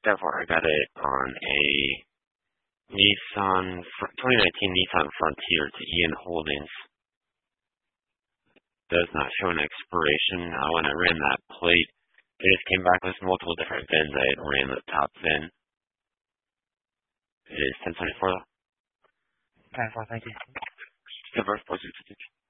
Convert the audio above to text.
Definitely, I got it on a 2019 Nissan Frontier to Ian Holdings. Does not show an expiration. When I ran that plate, it just came back with multiple different VINs. I ran the top VIN. It is 1024 though. 10-4, thank you. Silver, 466.